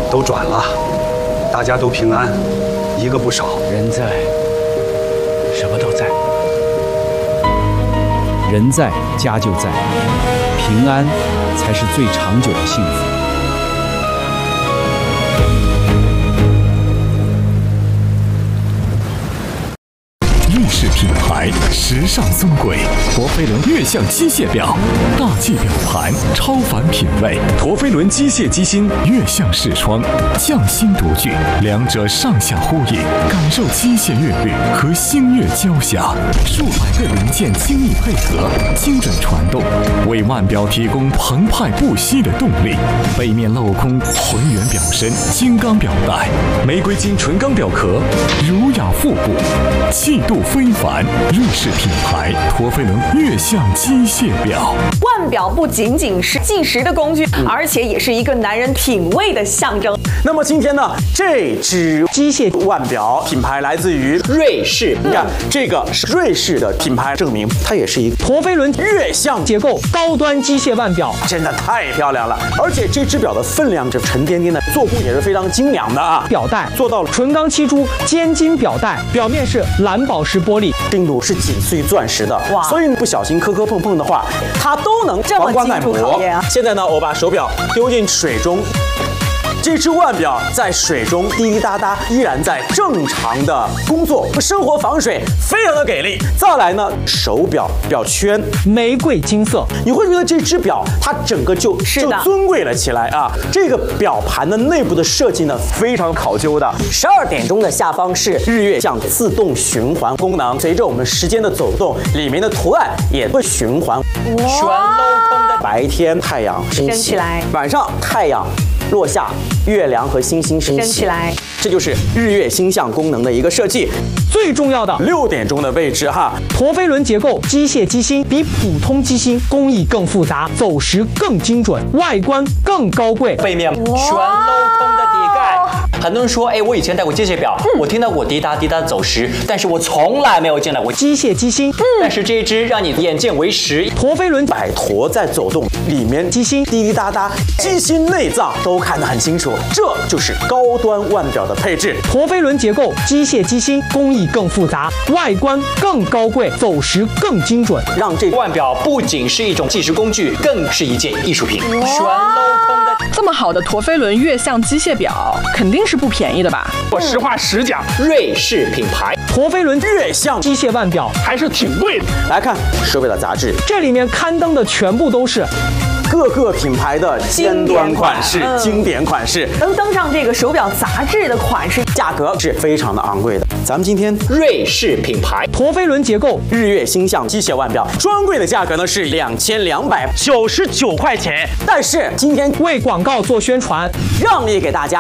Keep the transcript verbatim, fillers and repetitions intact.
都转了，大家都平安，一个不少。 人在，什么都在。 人在，家就在，平安才是最长久的幸福。 瑞士品牌，时尚尊贵，陀飞轮悦象机械表，大气表盘，超凡品味。陀飞轮机械机芯，悦象视窗，匠心独具，两者上下呼应，感受机械韵律和星乐交响，数百个零件精密配合，精准传动，为腕表提供澎湃不息的动力。背面镂空浑圆表身，金刚表带，玫瑰金纯钢表壳，儒雅复古，气度非凡。瑞士品牌陀飞轮悦象机械表。 腕表不仅仅是计时的工具，嗯、而且也是一个男人品味的象征。 那么今天呢，这只机械腕表品牌来自于瑞士，你看、嗯、这个是瑞士的品牌证明，它也是一个陀飞轮悦象结构高端机械腕表， 真的太漂亮了。而且这只表的分量，这沉甸甸的做工也是非常精良的啊。 表带做到了纯钢漆珠尖晶表带，表面是蓝宝石玻璃， 硬度是紧碎钻石的，哇！所以不小心磕磕碰碰的话，它都能防刮耐磨。啊、现在呢，我把手表丢进水中。这只腕表在水中滴滴答答，依然在正常的工作，生活防水，非常的给力。再来呢，手表表圈玫瑰金色， 你会觉得这只表它整个就就尊贵了起来啊。这个表盘的内部的设计呢，非常考究的。十二点钟的下方是日月象自动循环功能，随着我们时间的走动，里面的图案也会循环。全镂空的白天太阳升起来，晚上太阳落下，月亮和星星升起来，这就是日月星象功能的一个设计。 最重要的六点钟的位置哈， 陀飞轮结构机械机芯比普通机芯工艺更复杂，走时更精准，外观更高贵， 背面全镂空的底盖。很多人说，哎，我以前戴过机械表，嗯、我听到过滴答滴答的走时，但是我从来没有见到过机械机芯。嗯、 但是这一只让你眼见为实， 陀飞轮摆陀在走动，里面机芯滴滴答答，机芯内脏都看得很清楚，这就是高端腕表的配置。 陀飞轮结构机械机芯工艺更复杂，外观更高贵，走时更精准， 让这腕表不仅是一种计时工具，更是一件艺术品。全镂空的这么好的陀飞轮悦象机械表，肯定是不便宜的吧？ 我实话实讲， 瑞士品牌陀飞轮悦象机械腕表还是挺贵的。 来看手表的杂志， 这里面刊登的全部都是各个品牌的尖端款式、经典款式， 能登上这个手表杂志的款式， 价格是非常的昂贵的。咱们今天瑞士品牌陀飞轮结构日月星象机械腕表，专柜的价格呢是两千两百九十九块钱，但是今天为广告做宣传， 让利给大家。